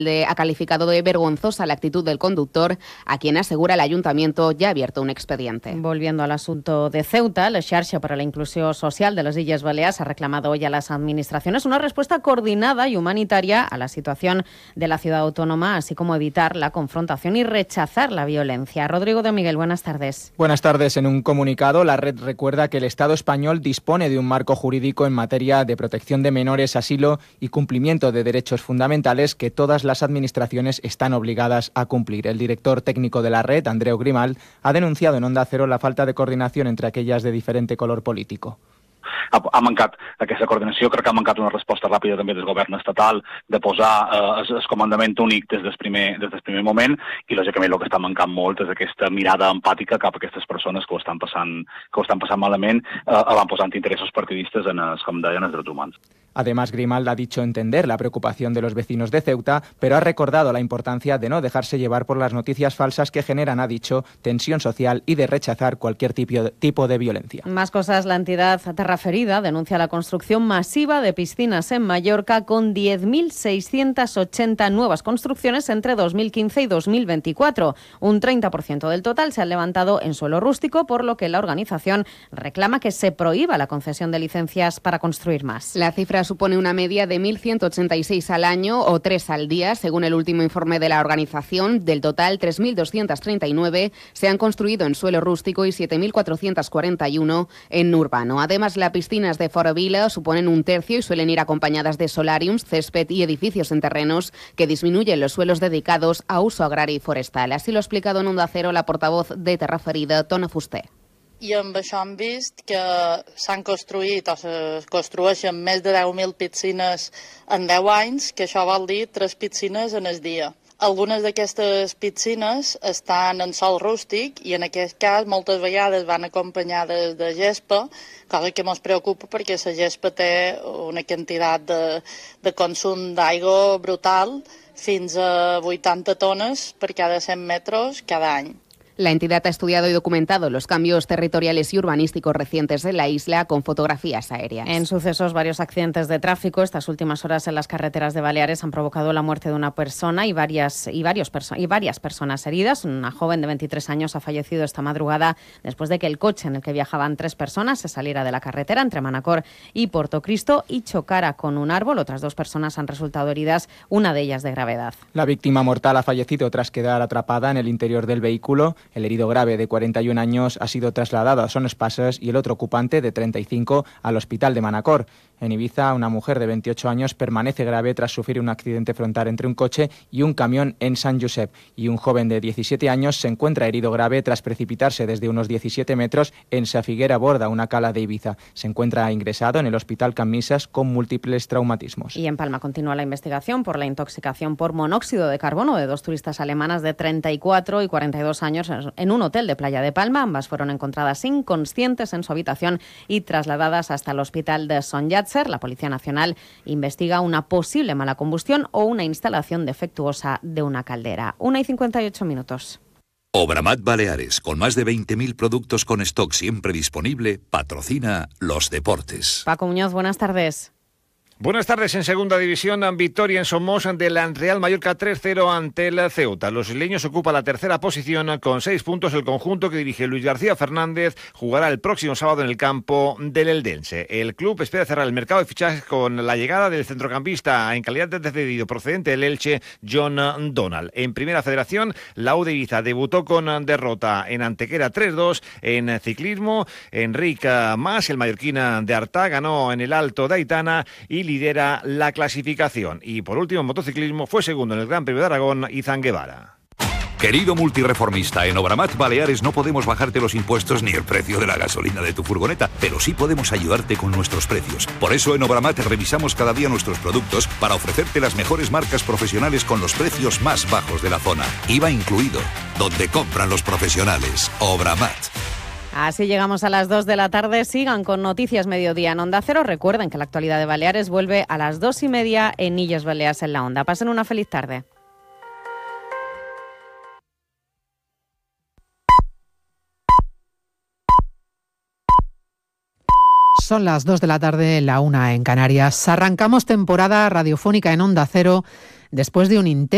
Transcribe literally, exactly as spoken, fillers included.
ha calificado de vergonzosa la actitud del conductor, a quien asegura el ayuntamiento ya ha abierto un expediente. Volviendo al asunto de Ceuta, la Xarxa para la Inclusión Social de las Illes Baleares ha reclamado hoy a las administraciones una respuesta coordinada y humanitaria a la situación de la ciudad autónoma, así como evitar la confrontación y rechazar la violencia. Rodrigo de Miguel, buenas tardes. Buenas tardes. En un comunicado, la red recuerda que el Estado español dispone de un marco jurídico en materia de protección de menores, asilo y cumplimiento de derechos fundamentales que todas las las administraciones están obligadas a cumplir. El director técnico de la red, Andreu Grimal, ha denunciado en Onda Cero la falta de coordinación entre aquellas de diferente color político. Ha, ha mancat aquesta coordinació, crec que ha mancat una resposta ràpida també del govern estatal de posar eh, el comandament únic des del primer, des del primer moment i lògicament el que està mancant molt és aquesta mirada empàtica cap a aquestes persones que ho estan passant, que ho estan passant malament, eh, van posant interessos partidistes en els, com deien, els drets humans. Además, Grimal ha dicho entender la preocupación de los vecinos de Ceuta, pero ha recordado la importancia de no dejarse llevar por las noticias falsas que generan, ha dicho, tensión social y de rechazar cualquier tipo de violencia. Más cosas, la entidad Terraferida denuncia la construcción masiva de piscinas en Mallorca con diez mil seiscientas ochenta nuevas construcciones entre dos mil quince y dos mil veinticuatro. Un treinta por ciento del total se han levantado en suelo rústico, por lo que la organización reclama que se prohíba la concesión de licencias para construir más. La cifra supone una media de mil ciento ochenta y seis al año o tres al día, según el último informe de la organización. Del total, tres mil doscientas treinta y nueve se han construido en suelo rústico y siete mil cuatrocientas cuarenta y uno en urbano. Además, las piscinas de Forovila suponen un tercio y suelen ir acompañadas de solariums, césped y edificios en terrenos que disminuyen los suelos dedicados a uso agrario y forestal. Así lo ha explicado en Onda Cero la portavoz de Terraferida, Tona Fuster. I amb això hem vist que s'han construït o se construeixen més de deu mil piscines en deu anys, que això vol dir tres piscines en el dia. Algunes d'aquestes piscines estan en sòl rústic i en aquest cas moltes vegades van acompanyades de gespa, cosa que ens preocupa perquè la gespa té una quantitat de, de consum d'aigua brutal, fins a vuitanta tones per cada cent metres cada any. La entidad ha estudiado y documentado los cambios territoriales y urbanísticos recientes de la isla con fotografías aéreas. En sucesos, varios accidentes de tráfico estas últimas horas en las carreteras de Baleares han provocado la muerte de una persona y varias, y varios perso- y varias personas heridas. Una joven de veintitrés años ha fallecido esta madrugada después de que el coche en el que viajaban tres personas se saliera de la carretera entre Manacor y Portocristo y chocara con un árbol. Otras dos personas han resultado heridas, una de ellas de gravedad. La víctima mortal ha fallecido tras quedar atrapada en el interior del vehículo. El herido grave de cuarenta y un años ha sido trasladado a Son Espases y el otro ocupante de treinta y cinco al hospital de Manacor. En Ibiza, una mujer de veintiocho años permanece grave tras sufrir un accidente frontal entre un coche y un camión en San Josep. Y un joven de diecisiete años se encuentra herido grave tras precipitarse desde unos diecisiete metros en Sa Figuera Borda, una cala de Ibiza. Se encuentra ingresado en el hospital Can Misas con múltiples traumatismos. Y en Palma continúa la investigación por la intoxicación por monóxido de carbono de dos turistas alemanas de treinta y cuatro y cuarenta y dos años en un hotel de Playa de Palma. Ambas fueron encontradas inconscientes en su habitación y trasladadas hasta el hospital de Son Llàtzer. La Policía Nacional investiga una posible mala combustión o una instalación defectuosa de una caldera. una y cincuenta y ocho minutos. Obramat Baleares, con más de veinte mil productos con stock siempre disponible, patrocina los deportes. Paco Muñoz, buenas tardes. Buenas tardes. En segunda división, victoria en Somos del Real Mallorca tres cero ante el Ceuta. Los isleños ocupan la tercera posición con seis puntos. El conjunto que dirige Luis García Fernández jugará el próximo sábado en el campo del Eldense. El club espera cerrar el mercado de fichajes con la llegada del centrocampista en calidad de cedido procedente del Elche, John Donald. En Primera Federación, la U de Ibiza debutó con derrota en Antequera tres dos. En ciclismo, Enric Mas, el mallorquín de Artà, ganó en el Alto de Aitana y lidera la clasificación. Y por último, en motociclismo fue segundo en el Gran Premio de Aragón Izan Guevara. Querido multireformista, en Obramat Baleares no podemos bajarte los impuestos ni el precio de la gasolina de tu furgoneta, pero sí podemos ayudarte con nuestros precios. Por eso en Obramat revisamos cada día nuestros productos para ofrecerte las mejores marcas profesionales con los precios más bajos de la zona. I V A incluido, donde compran los profesionales. Obramat. Así llegamos a las dos de la tarde. Sigan con Noticias Mediodía en Onda Cero. Recuerden que la actualidad de Baleares vuelve a las dos y media en Illes Balears en la Onda. Pasen una feliz tarde. Son las dos de la tarde, la una en Canarias. Arrancamos temporada radiofónica en Onda Cero después de un intenso